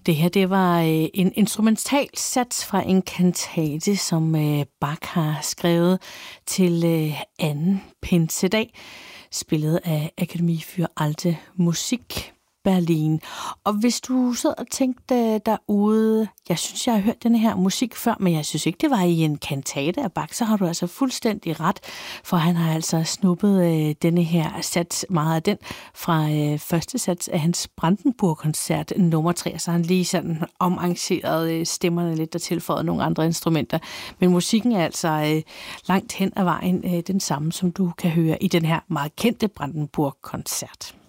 Det her, det var en instrumental sats fra en kantate, som Bach har skrevet til anden pinsedag, spillet af Akademie für Alte Musik Berlin. Og hvis du sidder og tænkte derude, jeg synes, jeg har hørt denne her musik før, men jeg synes ikke, det var i en kantate af Bach, så har du altså fuldstændig ret, for han har altså snuppet denne her sats, meget af den, fra første sats af hans Brandenburg-koncert nummer 3, så han lige sådan omarrangeret stemmerne lidt og tilføjet nogle andre instrumenter. Men musikken er altså langt hen ad vejen den samme, som du kan høre i den her meget kendte Brandenburg-koncert.